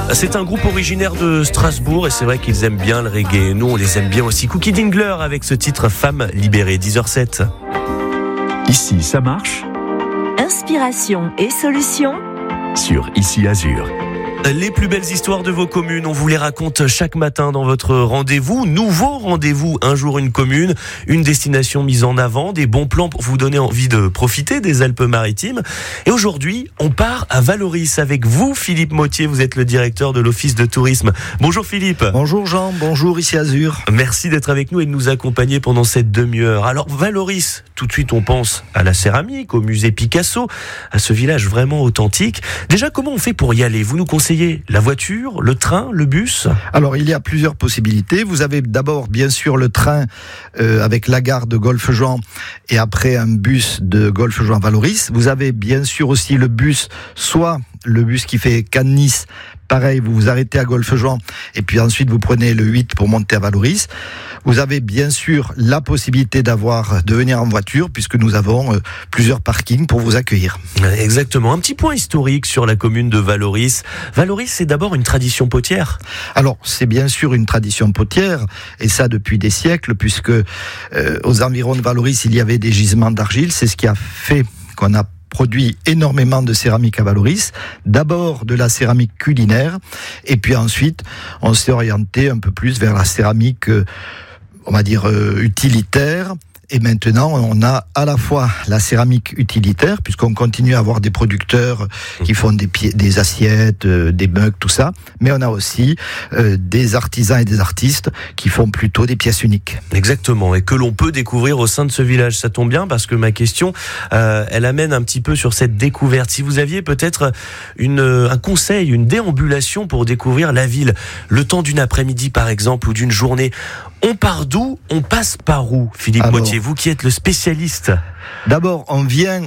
C'est un groupe originaire de Strasbourg et c'est vrai qu'ils aiment bien le reggae. Nous, on les aime bien aussi. Cookie Dingler avec ce titre Femme libérée, 10h07. Ici, ça marche. Inspiration et solutions Sur Ici Azur. Les plus belles histoires de vos communes, on vous les raconte chaque matin dans votre rendez-vous. Nouveau rendez-vous, un jour une commune, une destination mise en avant, des bons plans pour vous donner envie de profiter des Alpes-Maritimes. Et aujourd'hui, on part à Vallauris avec vous, Philippe Mottier. Vous êtes le directeur de l'Office de tourisme. Bonjour Philippe. Bonjour Jean, bonjour Ici Azur. Merci d'être avec nous et de nous accompagner pendant cette demi-heure. Alors Vallauris, tout de suite on pense à la céramique, au musée Picasso, à ce village vraiment authentique. Déjà, comment on fait pour y aller ? Vous nous conseillez la voiture, le train, le bus ? Alors il y a plusieurs possibilités. Vous avez d'abord bien sûr le train avec la gare de Golfe-Juan et après un bus de Golfe-Juan-Vallauris. Vous avez bien sûr aussi le bus, soit le bus qui fait Cannes-Nice. Pareil, vous vous arrêtez à Golfe-Juan et puis ensuite vous prenez le 8 pour monter à Vallauris. Vous avez bien sûr la possibilité de venir en voiture puisque nous avons plusieurs parkings pour vous accueillir. Exactement. Un petit point historique sur la commune de Vallauris. Vallauris, c'est d'abord une tradition potière. Alors, c'est bien sûr une tradition potière et ça depuis des siècles puisque aux environs de Vallauris, il y avait des gisements d'argile. C'est ce qui a fait qu'on a produit énormément de céramique à Vallauris, d'abord de la céramique culinaire, et puis ensuite on s'est orienté un peu plus vers la céramique, on va dire utilitaire. Et maintenant, on a à la fois la céramique utilitaire, puisqu'on continue à avoir des producteurs qui font des assiettes, des mugs, tout ça. Mais on a aussi des artisans et des artistes qui font plutôt des pièces uniques. Exactement, et que l'on peut découvrir au sein de ce village. Ça tombe bien parce que ma question, elle amène un petit peu sur cette découverte. Si vous aviez peut-être un conseil, une déambulation pour découvrir la ville, le temps d'une après-midi par exemple, ou d'une journée, on part d'où ? On passe par où, Philippe Mottier, vous qui êtes le spécialiste ? D'abord, on vient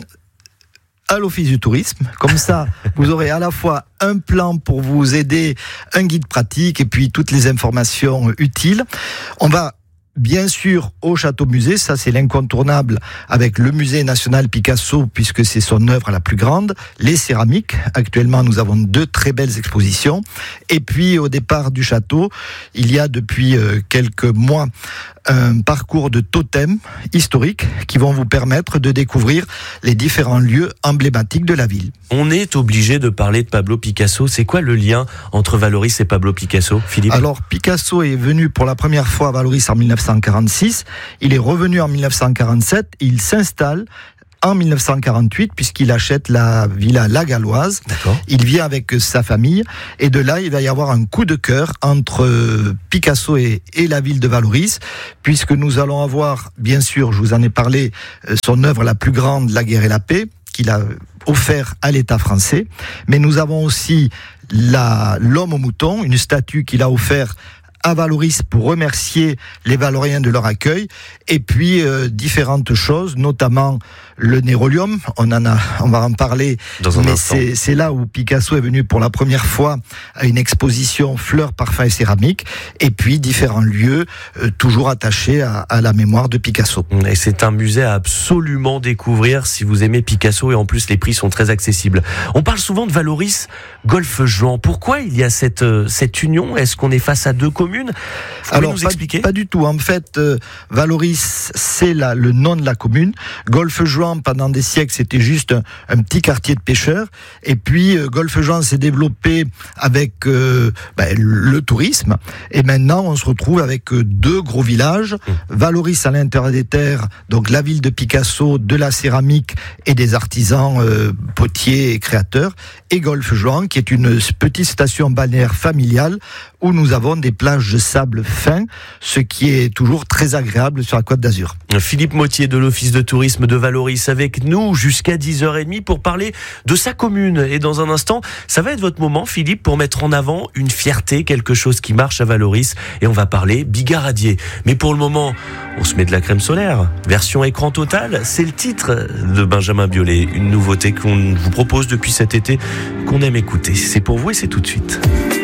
à l'Office du tourisme. Comme ça, vous aurez à la fois un plan pour vous aider, un guide pratique et puis toutes les informations utiles. On va bien sûr au château-musée, ça c'est l'incontournable avec le musée national Picasso puisque c'est son œuvre la plus grande, les céramiques, actuellement nous avons 2 très belles expositions et puis au départ du château, il y a depuis quelques mois un parcours de totems historiques qui vont vous permettre de découvrir les différents lieux emblématiques de la ville. On est obligé de parler de Pablo Picasso. C'est quoi le lien entre Vallauris et Pablo Picasso, Philippe ? Alors, Picasso est venu pour la première fois à Vallauris en 1946. Il est revenu en 1947. Il s'installe en 1948, puisqu'il achète la villa La Galloise. D'accord. Il vient avec sa famille, et de là, il va y avoir un coup de cœur entre Picasso et la ville de Vallauris, puisque nous allons avoir, bien sûr, je vous en ai parlé, son œuvre la plus grande, La guerre et la paix, qu'il a offert à l'État français, mais nous avons aussi l'homme au mouton, une statue qu'il a offert à Vallauris pour remercier les Valoriens de leur accueil, et puis différentes choses, notamment le nérolium, on va en parler, mais c'est là où Picasso est venu pour la première fois à une exposition fleurs, parfums et céramique, et puis différents lieux toujours attachés à la mémoire de Picasso. Et c'est un musée à absolument découvrir si vous aimez Picasso, et en plus les prix sont très accessibles. On parle souvent de Vallauris, Golfe-Juan. Pourquoi il y a cette union ? Est-ce qu'on est face à 2 communes ? Vous pouvez nous expliquer ? Pas du tout. En fait, Vallauris, c'est le nom de la commune. Golfe-Juan, pendant des siècles, c'était juste un petit quartier de pêcheurs. Et puis, Golfe-Juan s'est développé avec le tourisme. Et maintenant, on se retrouve avec 2 gros villages. Vallauris à l'intérieur des terres, donc la ville de Picasso, de la céramique et des artisans potiers et créateurs. Et Golfe-Juan, qui est une petite station balnéaire familiale où nous avons des plages de sable fin, ce qui est toujours très agréable sur la Côte d'Azur. Philippe Mottier de l'Office de tourisme de Vallauris avec nous jusqu'à 10h30 pour parler de sa commune. Et dans un instant, ça va être votre moment, Philippe, pour mettre en avant une fierté, quelque chose qui marche à Vallauris. Et on va parler bigaradier. Mais pour le moment, on se met de la crème solaire. Version écran total, c'est le titre de Benjamin Biolay. Une nouveauté qu'on vous propose depuis cet été, qu'on aime écouter. C'est pour vous et c'est tout de suite.